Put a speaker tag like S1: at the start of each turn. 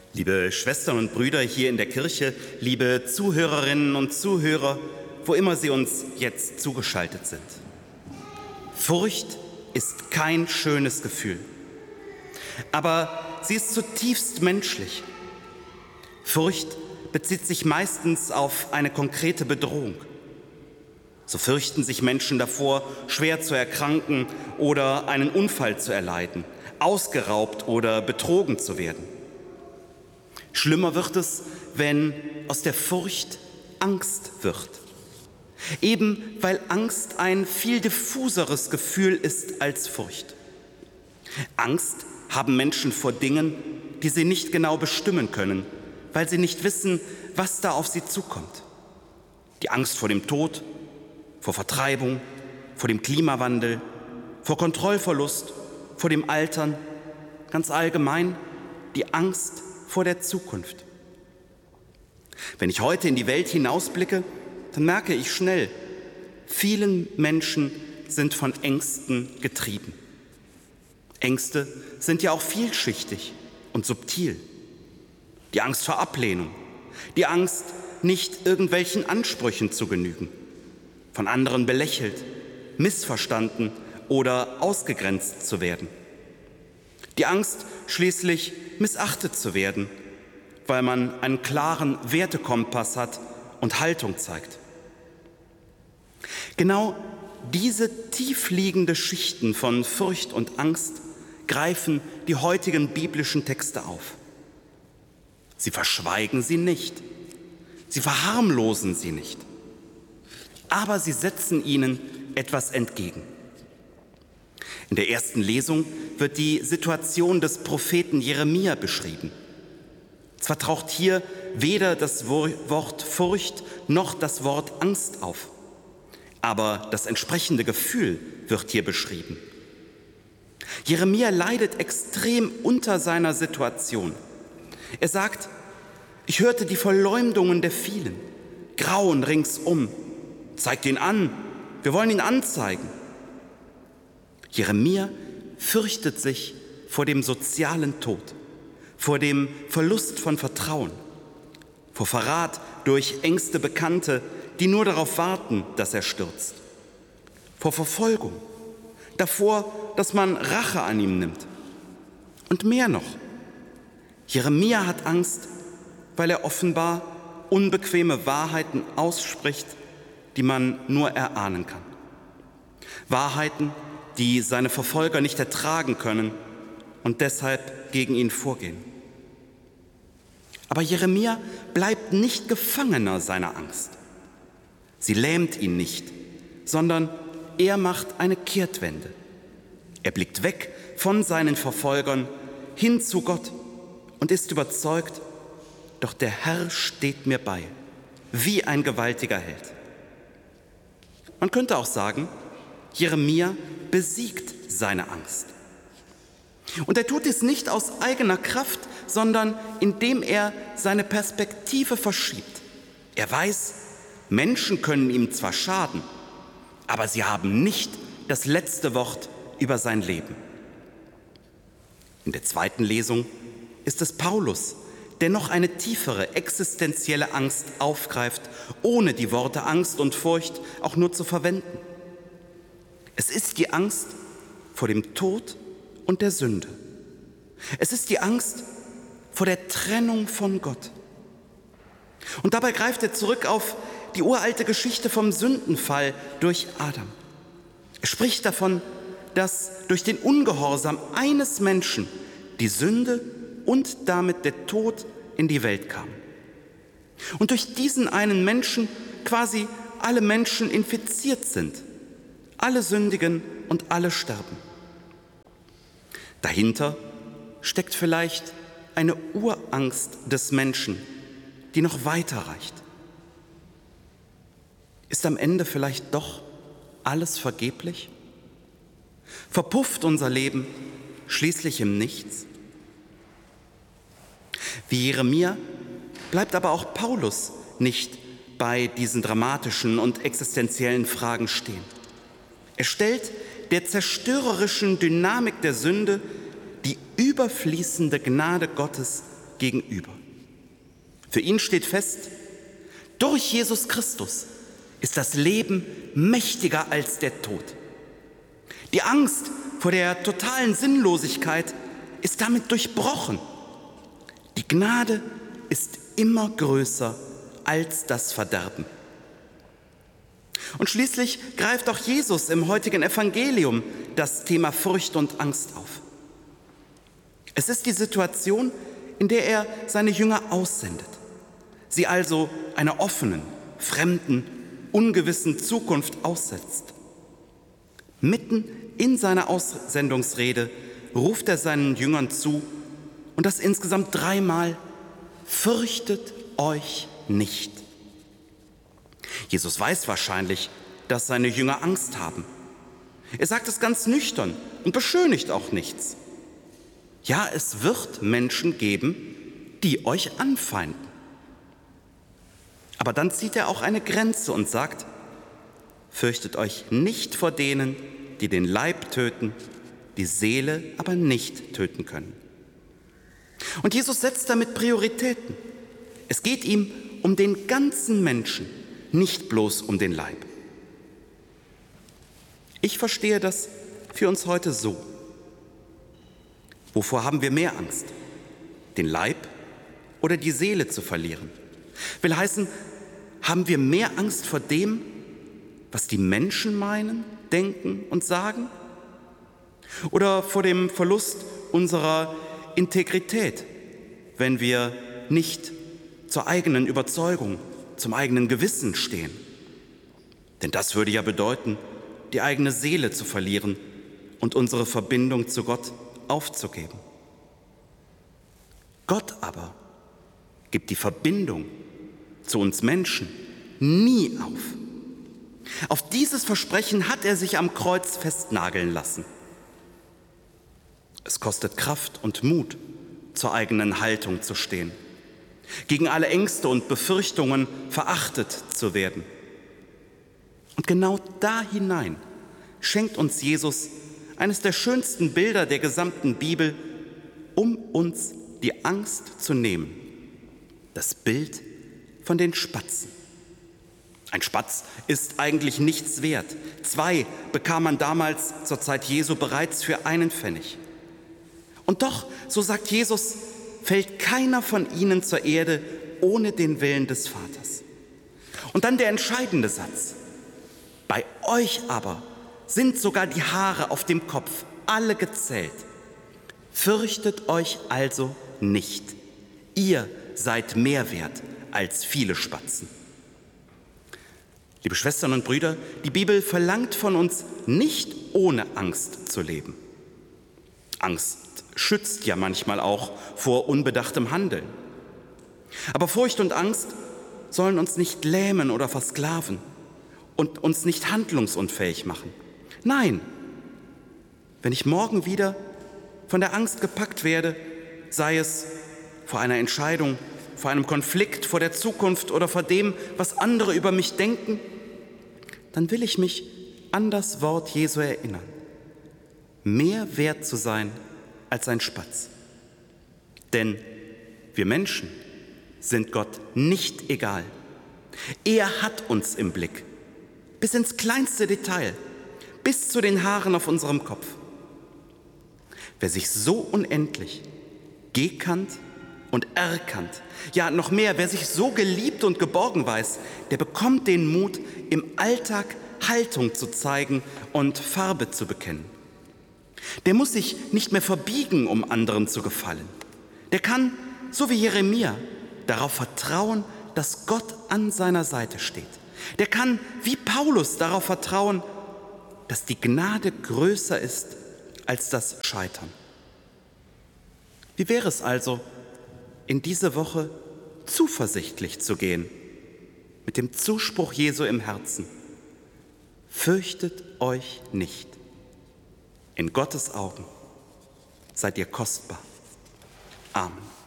S1: Liebe Schwestern und Brüder hier in der Kirche, liebe Zuhörerinnen und Zuhörer, wo immer Sie uns jetzt zugeschaltet sind. Furcht ist kein schönes Gefühl, aber sie ist zutiefst menschlich. Furcht bezieht sich meistens auf eine konkrete Bedrohung. So fürchten sich Menschen davor, schwer zu erkranken oder einen Unfall zu erleiden, ausgeraubt oder betrogen zu werden. Schlimmer wird es, wenn aus der Furcht Angst wird. Eben weil Angst ein viel diffuseres Gefühl ist als Furcht. Angst haben Menschen vor Dingen, die sie nicht genau bestimmen können, weil sie nicht wissen, was da auf sie zukommt. Die Angst vor dem Tod, vor Vertreibung, vor dem Klimawandel, vor Kontrollverlust, vor dem Altern, ganz allgemein die Angst vor der Zukunft. Wenn ich heute in die Welt hinausblicke, dann merke ich schnell, vielen Menschen sind von Ängsten getrieben. Ängste sind ja auch vielschichtig und subtil. Die Angst vor Ablehnung, die Angst, nicht irgendwelchen Ansprüchen zu genügen, von anderen belächelt, missverstanden oder ausgegrenzt zu werden. Die Angst, schließlich missachtet zu werden, weil man einen klaren Wertekompass hat und Haltung zeigt. Genau diese tiefliegende Schichten von Furcht und Angst greifen die heutigen biblischen Texte auf. Sie verschweigen sie nicht, sie verharmlosen sie nicht, aber sie setzen ihnen etwas entgegen. In der ersten Lesung wird die Situation des Propheten Jeremia beschrieben. Zwar taucht hier weder das Wort Furcht noch das Wort Angst auf, aber das entsprechende Gefühl wird hier beschrieben. Jeremia leidet extrem unter seiner Situation. Er sagt: Ich hörte die Verleumdungen der vielen, Grauen ringsum. Zeigt ihn an, wir wollen ihn anzeigen. Jeremia fürchtet sich vor dem sozialen Tod, vor dem Verlust von Vertrauen, vor Verrat durch engste Bekannte, die nur darauf warten, dass er stürzt, vor Verfolgung, davor, dass man Rache an ihm nimmt. Und mehr noch, Jeremia hat Angst, weil er offenbar unbequeme Wahrheiten ausspricht, die man nur erahnen kann. Wahrheiten, die seine Verfolger nicht ertragen können und deshalb gegen ihn vorgehen. Aber Jeremia bleibt nicht Gefangener seiner Angst. Sie lähmt ihn nicht, sondern er macht eine Kehrtwende. Er blickt weg von seinen Verfolgern hin zu Gott und ist überzeugt, doch der Herr steht mir bei, wie ein gewaltiger Held. Man könnte auch sagen, Jeremia besiegt seine Angst. Und er tut es nicht aus eigener Kraft, sondern indem er seine Perspektive verschiebt. Er weiß, Menschen können ihm zwar schaden, aber sie haben nicht das letzte Wort über sein Leben. In der zweiten Lesung ist es Paulus, der noch eine tiefere existenzielle Angst aufgreift, ohne die Worte Angst und Furcht auch nur zu verwenden. Es ist die Angst vor dem Tod und der Sünde. Es ist die Angst vor der Trennung von Gott. Und dabei greift er zurück auf die uralte Geschichte vom Sündenfall durch Adam. Er spricht davon, dass durch den Ungehorsam eines Menschen die Sünde und damit der Tod in die Welt kam. Und durch diesen einen Menschen quasi alle Menschen infiziert sind. Alle sündigen und alle sterben. Dahinter steckt vielleicht eine Urangst des Menschen, die noch weiter reicht. Ist am Ende vielleicht doch alles vergeblich? Verpufft unser Leben schließlich im Nichts? Wie Jeremia bleibt aber auch Paulus nicht bei diesen dramatischen und existenziellen Fragen stehen. Er stellt der zerstörerischen Dynamik der Sünde die überfließende Gnade Gottes gegenüber. Für ihn steht fest, durch Jesus Christus ist das Leben mächtiger als der Tod. Die Angst vor der totalen Sinnlosigkeit ist damit durchbrochen. Die Gnade ist immer größer als das Verderben. Und schließlich greift auch Jesus im heutigen Evangelium das Thema Furcht und Angst auf. Es ist die Situation, in der er seine Jünger aussendet, sie also einer offenen, fremden, ungewissen Zukunft aussetzt. Mitten in seiner Aussendungsrede ruft er seinen Jüngern zu, und das insgesamt 3-mal: Fürchtet euch nicht. Jesus weiß wahrscheinlich, dass seine Jünger Angst haben. Er sagt es ganz nüchtern und beschönigt auch nichts. Ja, es wird Menschen geben, die euch anfeinden. Aber dann zieht er auch eine Grenze und sagt: Fürchtet euch nicht vor denen, die den Leib töten, die Seele aber nicht töten können. Und Jesus setzt damit Prioritäten. Es geht ihm um den ganzen Menschen, nicht bloß um den Leib. Ich verstehe das für uns heute so. Wovor haben wir mehr Angst? Den Leib oder die Seele zu verlieren? Will heißen, haben wir mehr Angst vor dem, was die Menschen meinen, denken und sagen? Oder vor dem Verlust unserer Integrität, wenn wir nicht zur eigenen Überzeugung, zum eigenen Gewissen stehen? Denn das würde ja bedeuten, die eigene Seele zu verlieren und unsere Verbindung zu Gott aufzugeben. Gott aber gibt die Verbindung zu uns Menschen nie auf. Auf dieses Versprechen hat er sich am Kreuz festnageln lassen. Es kostet Kraft und Mut, zur eigenen Haltung zu stehen, gegen alle Ängste und Befürchtungen verachtet zu werden. Und genau da hinein schenkt uns Jesus eines der schönsten Bilder der gesamten Bibel, um uns die Angst zu nehmen: das Bild von den Spatzen. Ein Spatz ist eigentlich nichts wert. 2 bekam man damals zur Zeit Jesu bereits für 1 Pfennig. Und doch, so sagt Jesus, fällt keiner von ihnen zur Erde ohne den Willen des Vaters. Und dann der entscheidende Satz: Bei euch aber sind sogar die Haare auf dem Kopf alle gezählt. Fürchtet euch also nicht. Ihr seid mehr wert als viele Spatzen. Liebe Schwestern und Brüder, die Bibel verlangt von uns, nicht ohne Angst zu leben. Angst schützt ja manchmal auch vor unbedachtem Handeln. Aber Furcht und Angst sollen uns nicht lähmen oder versklaven und uns nicht handlungsunfähig machen. Nein, wenn ich morgen wieder von der Angst gepackt werde, sei es vor einer Entscheidung, vor einem Konflikt, vor der Zukunft oder vor dem, was andere über mich denken, dann will ich mich an das Wort Jesu erinnern: mehr wert zu sein als ein Spatz. Denn wir Menschen sind Gott nicht egal. Er hat uns im Blick, bis ins kleinste Detail, bis zu den Haaren auf unserem Kopf. Wer sich so unendlich gekannt und erkannt, ja noch mehr, wer sich so geliebt und geborgen weiß, der bekommt den Mut, im Alltag Haltung zu zeigen und Farbe zu bekennen. Der muss sich nicht mehr verbiegen, um anderen zu gefallen. Der kann, so wie Jeremia, darauf vertrauen, dass Gott an seiner Seite steht. Der kann, wie Paulus, darauf vertrauen, dass die Gnade größer ist als das Scheitern. Wie wäre es also, in diese Woche zuversichtlich zu gehen, mit dem Zuspruch Jesu im Herzen: Fürchtet euch nicht. In Gottes Augen seid ihr kostbar. Amen.